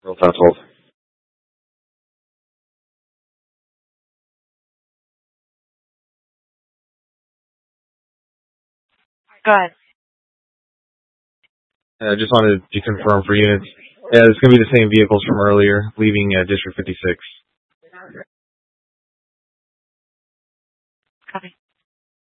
That's hold. Go ahead. I just wanted to confirm for units. Yeah, it's going to be the same vehicles from earlier, leaving District 56. Copy.